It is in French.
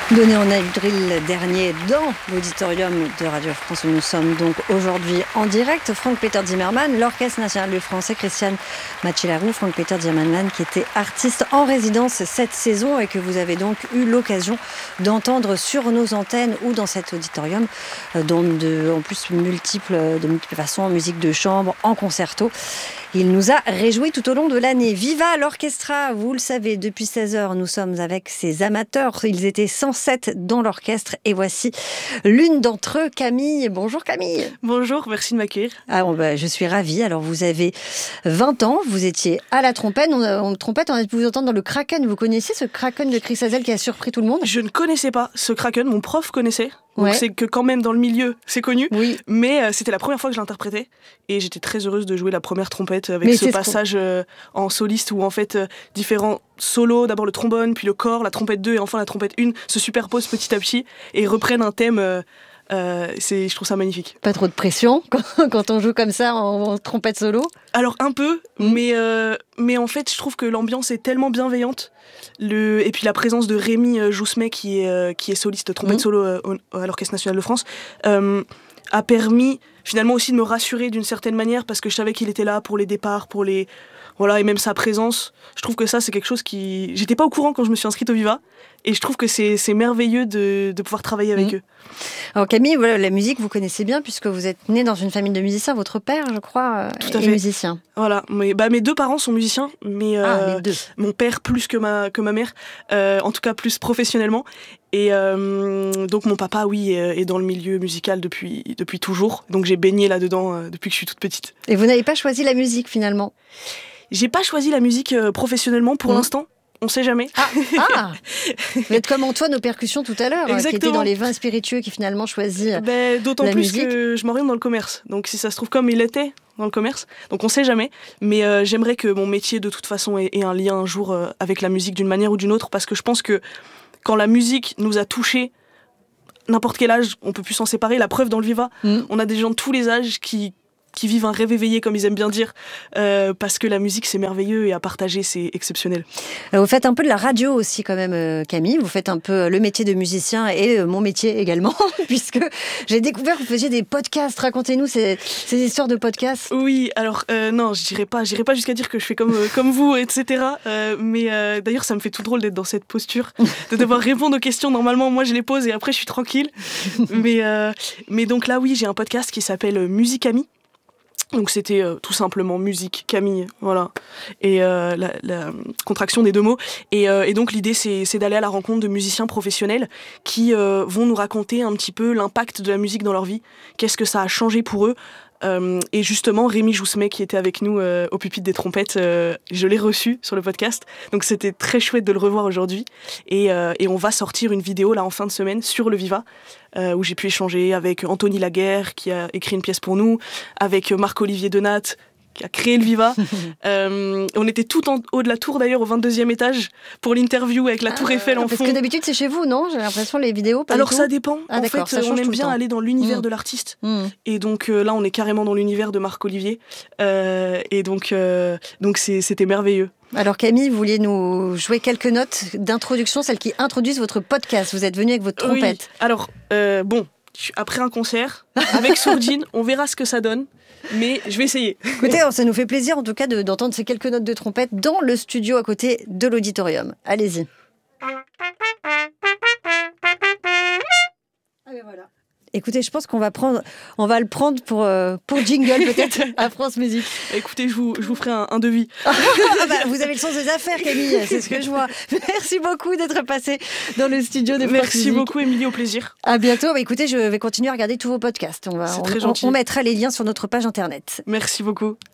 Donné en avril dernier dans l'auditorium de Radio France où nous sommes donc aujourd'hui en direct. Frank-Peter Zimmermann, l'Orchestre National du Français, Christiane Macellaro, Frank-Peter Zimmermann qui était artiste en résidence cette saison et que vous avez donc eu l'occasion d'entendre sur nos antennes ou dans cet auditorium, en plus de multiples façons, en musique de chambre, en concerto. Il nous a réjouis tout au long de l'année. Viva l'Orchestra, vous le savez, depuis 16h, nous sommes avec ces amateurs. Ils étaient 107 dans l'orchestre et voici l'une d'entre eux, Camille. Bonjour Camille. Bonjour, merci de m'accueillir. Je suis ravie. Alors vous avez 20 ans, vous étiez à la trompette. On a pu vous entendre dans le Kraken. Vous connaissez ce Kraken de Chris Hazel qui a surpris tout le monde ? Je ne connaissais pas ce Kraken, mon prof connaissait. Donc Ouais. c'est que quand même dans le milieu, c'est connu. Oui. Mais c'était la première fois que je l'interprétais. Et j'étais très heureuse de jouer la première trompette avec ce passage en soliste où en fait différents solos, d'abord le trombone, puis le corps, la trompette 2 et enfin la trompette 1 se superposent petit à petit et reprennent un thème. Je trouve ça magnifique. Pas trop de pression quand on joue comme ça en trompette solo ? Alors un peu, mais en fait je trouve que l'ambiance est tellement bienveillante. Et puis la présence de Rémi Joussemet qui est soliste trompette solo à l'Orchestre National de France a permis finalement aussi de me rassurer d'une certaine manière parce que je savais qu'il était là pour les départs, et même sa présence. Je trouve que ça c'est quelque chose qui... J'étais pas au courant quand je me suis inscrite au Viva et je trouve que c'est merveilleux de pouvoir travailler avec eux. Alors Camille, voilà, la musique vous connaissez bien puisque vous êtes née dans une famille de musiciens. Votre père, je crois, Tout à est fait. musicien. Voilà, mes deux parents sont musiciens, mais les deux. mon père plus que ma mère, en tout cas plus professionnellement. Et donc mon papa, oui, est dans le milieu musical depuis toujours. Donc j'ai baigné là-dedans depuis que je suis toute petite. Et vous n'avez pas choisi la musique finalement ? J'ai pas choisi la musique professionnellement pour l'instant. On sait jamais. Vous êtes comme Antoine aux percussions tout à l'heure, qui était dans les vins spiritueux, qui finalement choisit d'autant la plus musique. que je m'oriente dans le commerce. Donc si ça se trouve comme il était dans le commerce. Donc on sait jamais. Mais j'aimerais que mon métier de toute façon ait un lien un jour avec la musique d'une manière ou d'une autre. Parce que je pense que quand la musique nous a touchés, n'importe quel âge, on peut plus s'en séparer. La preuve dans le Viva, on a des gens de tous les âges qui vivent un rêve éveillé, comme ils aiment bien dire, parce que la musique, c'est merveilleux et à partager, c'est exceptionnel. Vous faites un peu de la radio aussi quand même, Camille. Vous faites un peu le métier de musicien et mon métier également, puisque j'ai découvert que vous faisiez des podcasts. Racontez-nous ces histoires de podcasts. Oui, alors non, j'irai pas jusqu'à dire que je fais comme vous, etc. Mais d'ailleurs, ça me fait tout drôle d'être dans cette posture, de devoir répondre aux questions. Normalement, moi, je les pose et après, je suis tranquille. Mais donc là, oui, j'ai un podcast qui s'appelle Musique Amie. Donc c'était tout simplement musique, Camille, voilà, et la contraction des deux mots. Et donc l'idée c'est d'aller à la rencontre de musiciens professionnels qui vont nous raconter un petit peu l'impact de la musique dans leur vie, qu'est-ce que ça a changé pour eux. Et justement, Rémi Joussemet qui était avec nous au pupitre des trompettes, je l'ai reçu sur le podcast. Donc c'était très chouette de le revoir aujourd'hui. Et on va sortir une vidéo là en fin de semaine sur le Viva, où j'ai pu échanger avec Anthony Laguerre qui a écrit une pièce pour nous, avec Marc-Olivier Denat qui a créé le Viva. On était tout en haut de la tour d'ailleurs, au 22e étage, pour l'interview avec la tour Eiffel en fond. Parce que d'habitude c'est chez vous, non ? J'ai l'impression les vidéos, pas Alors du tout. ça dépend. En fait, on aime bien aller dans l'univers de l'artiste. Et donc là, on est carrément dans l'univers de Marc-Olivier. Et donc c'était merveilleux. Alors Camille, vous vouliez nous jouer quelques notes d'introduction, celles qui introduisent votre podcast. Vous êtes venue avec votre trompette. Oui. Alors, après un concert, avec Sourdine, on verra ce que ça donne. Mais je vais essayer. Écoutez, ça nous fait plaisir en tout cas d'entendre ces quelques notes de trompette dans le studio à côté de l'auditorium. Allez-y. Voilà. Écoutez, je pense qu'on va le prendre pour jingle peut-être à France Musique. Écoutez, je vous ferai un devis. Vous avez le sens des affaires, Camille, c'est ce que je vois. Merci beaucoup d'être passé dans le studio de France Musique. Merci beaucoup, Émilie, au plaisir. À bientôt. Écoutez, je vais continuer à regarder tous vos podcasts. C'est très gentil. On mettra les liens sur notre page internet. Merci beaucoup.